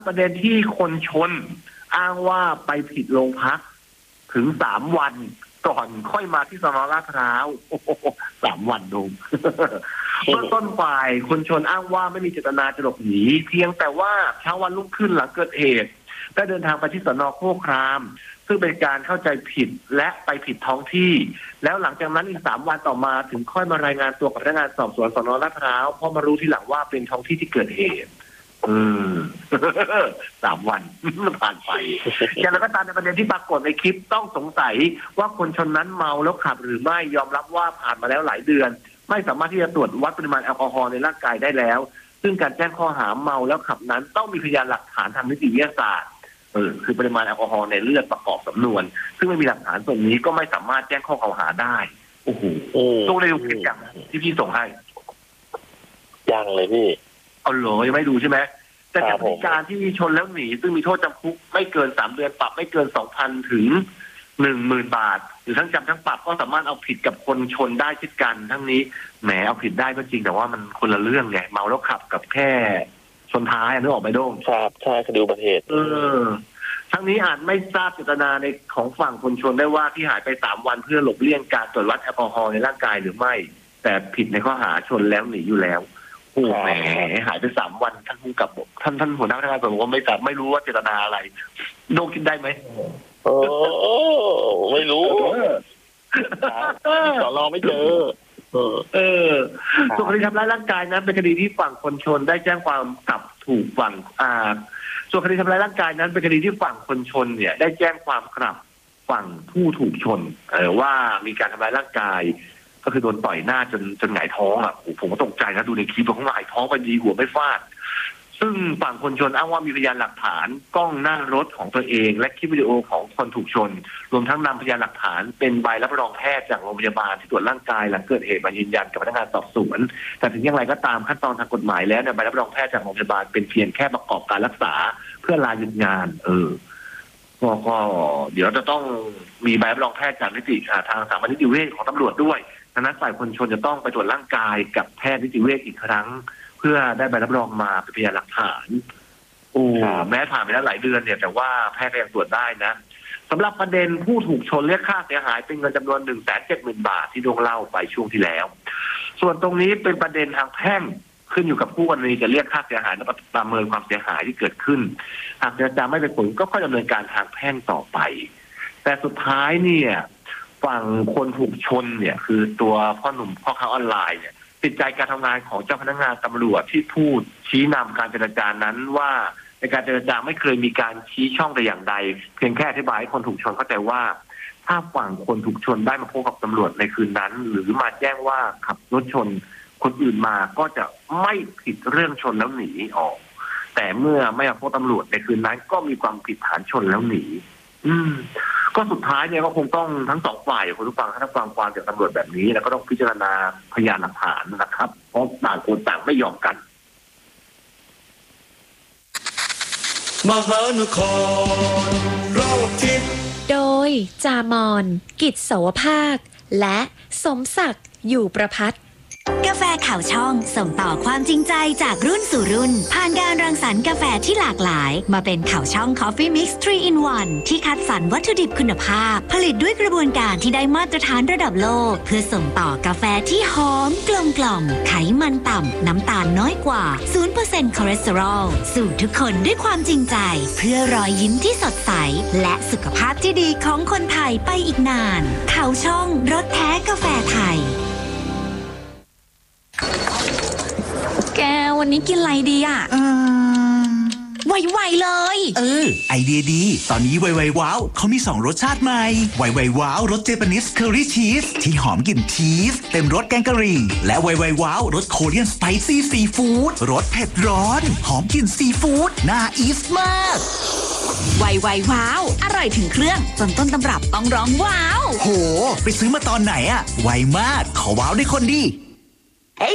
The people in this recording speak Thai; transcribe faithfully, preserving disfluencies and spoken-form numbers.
ประเด็นที่คนชนอ้างว่าไปผิดโรงพักถึงสามวันก่อนค่อยมาที่สน.ลาดพร้าวสามวันดูเมื่อต้นฝ่ายคนชนอ้างว่าไม่มีเจตนาจะหลบหนีเพียงแต่ว่าเช้าวันรุ่งขึ้นหลังเกิดเหตุได้เดินทางไปที่สน.โคกครามซึ่งเป็นการเข้าใจผิดและไปผิดท้องที่แล้วหลังจากนั้นอีกสามวันต่อมาถึงค่อยมารายงานตัวกับพนักงานสอบสวนสน.ลาดพร้าวเพราะมารู้ทีหลังว่าเป็นท้องที่ที่เกิดเหตุอืมสามวันผ่านไปอย่างไรก็ตามในประเด็นที่ปรากฏในคลิปต้องสงสัยว่าคนชนนั้นเมาแล้วขับหรือไม่ยอมรับว่าผ่านมาแล้วหลายเดือนไม่สามารถที่จะตรวจวัดปริมาณแอลกอฮอล์ในร่างกายได้แล้วซึ่งการแจ้งข้อหาเมาแล้วขับนั้นต้องมีพยานหลักฐานทางนิติวิทยาศาสตร์เออคือปริมาณแอลกอฮอล์ในเลือดประกอบสำนวนซึ่งไม่มีหลักฐานส่วนนี้ก็ไม่สามารถแจ้งข้อกล่าวหาได้โอ้โหต้องได้ดูคลิปอย่างที่พี่ส่งให้ยังเลยพี่เอาเหรอยังไม่ดูใช่ไหมแต่จากการที่ชนแล้วหนีซึ่งมีโทษจำคุกไม่เกินสามเดือนปรับไม่เกินสองพันถึงหนึ่งหมื่นบาทหรือทั้งจำทั้งปรับก็สามารถเอาผิดกับคนชนได้เช่นกันทั้งนี้แหมเอาผิดได้ก็จริงแต่ว่ามันคนละเรื่องไงเมาแล้วขับกับแค่ชนท้ายนึกออกไหมโด้งครับใช่คดีอุบัติเหตุเออทั้งนี้อาจไม่ทราบเจตนาในของฝั่งคนชนได้ว่าที่หายไปสามวันเพื่อหลบเลี่ยงการตรวจวัดแอลกอฮอล์ในร่างกายหรือไม่แต่ผิดในข้อหาชนแล้วหนีอยู่แล้วโอ้แหมหายไปสามวันท่านผู้กับท่านท่านหัวหน้าพนักงานสอบสวนว่าไม่จับไม่รู้ว่าเจตนาอะไรโดนคิดได้ไหมโอ้ไม่รู้สอนรอไม่เจอเออส่วนคดีทำร้ายร่างกายนั้นเป็นคดีที่ฝั่งคนชนได้แจ้งความกลับถูกฝั่งอ่าส่วนคดีทำร้ายร่างกายนั้นเป็นคดีที่ฝั่งคนชนเนี่ยได้แจ้งความกลับฝั่งผู้ถูกชนเออว่ามีการทำร้ายร่างกายก็คือโดนต่อยหน้าจนจนหงายท้องอ่ะผมก็ตกใจนะดูในคลิปว่าเขาหงายท้องไปดีหัวไม่ฟาดซึ่งฝั่งคนชนอ้างว่ามีพยานหลักฐานกล้องหน้ารถของตัวเองและคลิปวิดีโอของคนถูกชนรวมทั้งนำพยานหลักฐานเป็นใบรับรองแพทย์จากโรงพยาบาลที่ตรวจร่างกายหลังเกิดเหตุมายืนยันกับพนักงานสอบสวนแต่ถึงอย่างไรก็ตามขั้นตอนทางกฎหมายแล้วเนี่ยใบรับรองแพทย์จากโรงพยาบาลเป็นเพียงแค่ประกอบการรักษาเพื่อลาหยุดงานเออก็ก็เดี๋ยวจะต้องมีใบรับรองแพทย์จากนิติทางสถาบันนิติเวชของตำรวจด้วยดังนั้นฝ่ายคนชนจะต้องไปตรวจร่างกายกับแพทย์นิติเวชอีกครั้งเพื่อได้ใบรับรองมาเป็นพยานหลักฐานโอ้แม้ผ่านไปแล้วหลายเดือนเนี่ยแต่ว่าแพทย์ยังตรวจได้นะสำหรับประเด็นผู้ถูกชนเรียกค่าเสียหายเป็นเงินจำนวนหนึ่งแสนเจ็ดหมื่นบาทที่ดวงเล่าไปช่วงที่แล้วส่วนตรงนี้เป็นประเด็นทางแพ่งขึ้นอยู่กับผู้กรณีจะเรียกค่าเสียหายและประเมินความเสียหายที่เกิดขึ้นหากเจรจาไม่เป็นผลก็ค่อยดำเนินการทางแพ่งต่อไปแต่สุดท้ายเนี่ยฝั่งคนถูกชนเนี่ยคือตัวพ่อหนุ่มพ่อค้าออนไลน์เนี่ยติดใจการทำงานของเจ้าพนักงานตำรวจที่พูดชี้นำการเจรจานั้นว่าในการเจรจาไม่เคยมีการชี้ช่องแต่อย่างใดเพียงแค่อธิบายให้คนถูกชนเข้าใจว่าถ้าฝั่งคนถูกชนได้มาพบกับตำรวจในคืนนั้นหรือมาแจ้งว่าขับรถชนคนอื่นมาก็จะไม่ผิดเรื่องชนแล้วหนีออกแต่เมื่อไม่มาพบตำรวจในคืนนั้นก็มีความผิดฐานชนแล้วหนีอืมก็สุดท้ายเนี่ยก็คงต้องทั้งสองฝ่ายคุณผู้ฟังถ้าฟังความจากตำรวจแบบนี้แล้วก็ต้องพิจารณาพยานหลักฐานนะครับเพราะต่างคนต่างไม่ยอมกันมหานครโลกทิพย์โดยจามอนกิจโสภาคและสมศักดิ์อยู่ประภัตกาแฟข่าวช่องส่งต่อความจริงใจจากรุ่นสู่รุ่นผ่านการรังสรรค์กาแฟที่หลากหลายมาเป็นข่าวช่อง Coffee Mix ทรี in วัน ที่คัดสรรวัตถุดิบคุณภาพผลิตด้วยกระบวนการที่ได้มาตรฐานระดับโลกเพื่อส่งต่อกาแฟที่หอมกลมกล่อมไขมันต่ำน้ำตาลน้อยกว่า ศูนย์เปอร์เซ็นต์ คอเลสเตอรอลสู่ทุกคนด้วยความจริงใจเพื่อรอยยิ้มที่สดใสและสุขภาพที่ดีของคนไทยไปอีกนานข่าวช่องรสแท้กาแฟไทยแกวันนี้กินอะไรดีอ่ะอืมไวๆเลยเออไอเดียดีตอนนี้ไวไวว้าวเขามีสองรสชาติใหม่ไวไวว้าวรสเจแปนิสเคอรี่ชีสที่หอมกลิ่นชีสเต็มรสแกงกะหรี่และไวไวว้าวรสโคเรียนสไปซี่ซีฟู้ดรสเผ็ดร้อนหอมกลิ่นซีฟู้ดน่าอีสมากไวไวว้าวอร่อยถึงเครื่องจนต้นตำรับต้องร้องว้าวโหไปซื้อมาตอนไหนอะไวมากขอว้าวได้คนดี